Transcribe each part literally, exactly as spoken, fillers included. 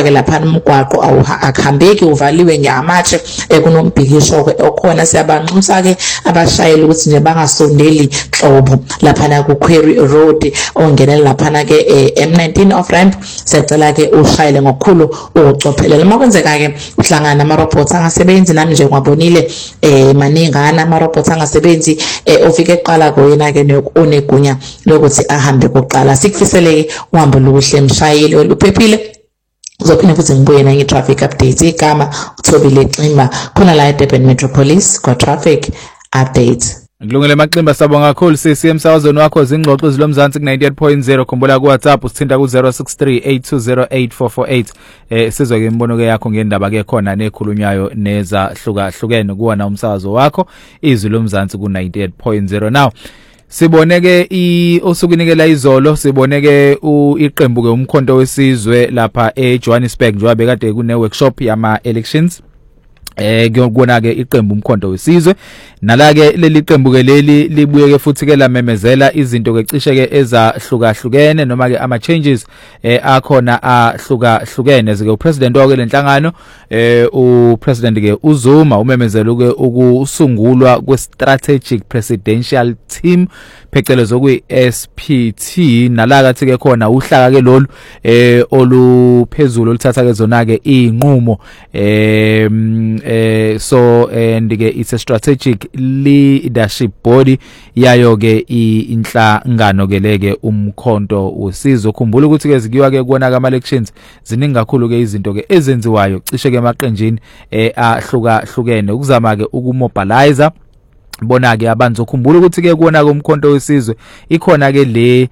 ke lapha umgwaqo akuhambeki uvaliwe ngamatshe ekunombhikisho ke okhona siyabanxusa ke abashayeli ukuthi nje bangasondeli hlobo lapha na ku Quarry Road ongenela lapha na ke M nineteen off ramp sicela ke ushayele ngokukhulu ucophelela makwenzeka ke uhlangana ama robots angasebenzi nami nje ngwabonile eh maningana ama robots angasebenzi ofike eqala koyena ke onegunya lokuthi ahambe koqala sikufiseleke uhambo luhle mshayeli oluphephile uzophinde futhi ngibuye na nge-traffic update igama uThobile Ximba khona la eDurban Metropolis kwa traffic update. Ngilungele Maximba sabonga kakhulu sisi emsakazweni wakho zingxoxo zilomzansi ku ninety-eight point zero khumbula ku WhatsApp usithinta ku zero six three eight two zero eight four four eight eh sizwe ke imbono ke yakho ngendaba ke khona nekhulunywayo neza hluka hlukene kuona umsakazo wakho izwi lomzansi ku ninety-eight point zero. Now siboneke i osukunikela izolo siboneke iqembu ke umkhonto wesizwe lapha eJohannesburg njengoba bekade kune workshop yama elections eh ngiyobona ke iqembu umkhonto wesizwe nala ke leli qembu ke leli libuye ke futhi ke lamemezela izinto ke cishe ke ezahluka hlukene noma ke ama changes eh akhona ahluka hlukene zike upresident wake lenhlangano eh upresident ke uZuma umemezela ke ukusungulwa kwe strategic presidential team phecelezwe kwi S P T nala kathi ke khona uhlaka ke lolu eh oluphezulu oluthatha ke zona ke inqumo eh eh so and ke it's a strategic leadership body yayo ke inhlangano ke leke umkhonto wesizwe khumbula ukuthi ke zikiwa ke kuona ka elections ziningi kakhulu ke izinto ke ezenziwayo cishe ke emaqenjini eh ahluka hlukene ukuzama ke ukumobilizer bona ke abantu ukhumbula ukuthi ke kuona ke umkhonto wesizwe ikhona ke le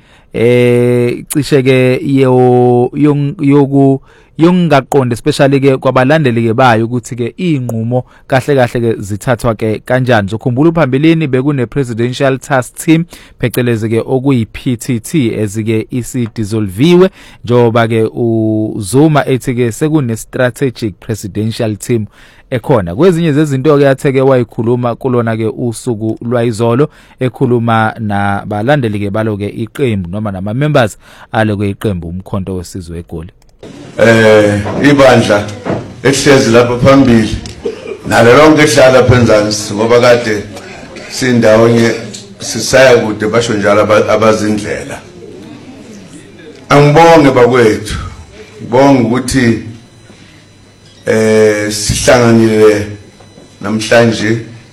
eh cishe ke yo yoku yongaqonde especially ke kwabalandeli ke bayo ukuthi ke inqumo kahle kahle ke zithathwa ke kanjani ukhumbula uphambilini bekune presidential task team pheceleze ke okuyi P T T ezike isidissolviwe njoba ke uZuma ethi ke sekune strategic presidential team ekhona kwezinye zezinto ke yatheke wayikhuluma kulona ke usuku lwayizolo ekhuluma nabalandeli ke balo ke iqembu noma nama members alo ke iqembu umkhonto wesizwe eGoli eh ibandla ehlezi lapha phambili nalo lonke ehlala phenzansi ngoba kade sindawonye sisaya kude basho njalo abazindlela angibonge bakwethu ngibonga ukuthi eh sihlanganile namhlanje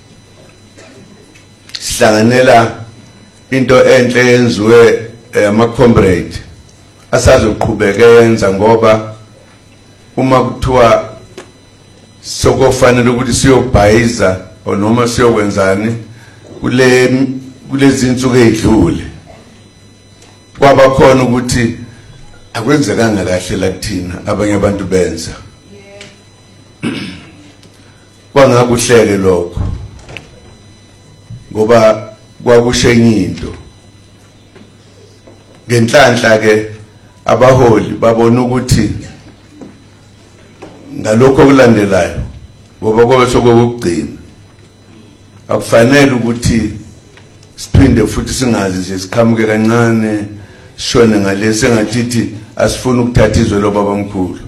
sihlanganela into enhle yenziwe ama comrade asazoqhubeka yenza ngoba uma kuthiwa sokufanele ukuthi siyobhayiza noma siyokwenzani kule kulezi insuku ezidlule kwaba khona ukuthi akwenzekanga kahle la kuthina abanye abantu benza kwangakuhleke lokho ngoba kwakushenye into ngenhlanhla ke abaholi babona ukuthi ngalokho okulandelayo ngoba kwabe sokugcina akufanele ukuthi siphinde futhi singazi nje sikhamuke kancane shone ngalesi ngathi asifuna ukuthatha izwe lo babamkhulu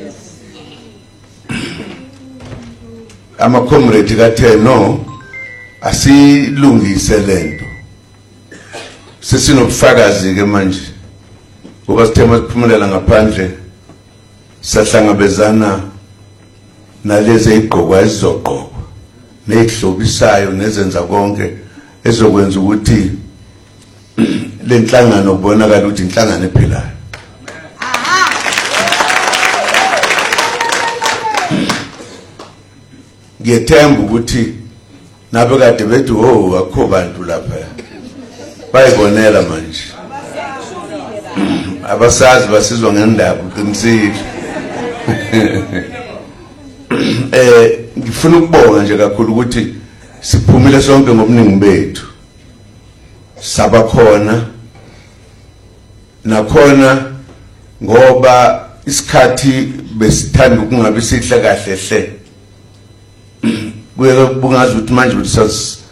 ama comrade kathe no asilungise lento sesinobufakazi ke manje ngoba sithema siphumelela ngaphandle sahlangabezana nalezi igqokwa ezizogqokwa nezihlobisayo nezenza konke ezokwenza ukuthi lenhlangano kubonakala ukuthi inhlangano ephilayo ngiyethemba ukuthi nabe kade bethi oh akho bantu lapha bayibonela manje abasazi basizwa ngendaba uqinisile eh ngifuna ukubonga nje kakhulu ukuthi siphumile sonke ngobuningi bethu sabakhona nakhona ngoba isikhathi besithanda ukungabe sihle kahle hle kuye kubungaza ukuthi manje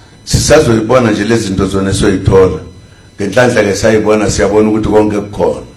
sisazoyibona nje lezi zinto zona soyithola ngenhlanhla ke sayibona siyabona ukuthi konke kukhona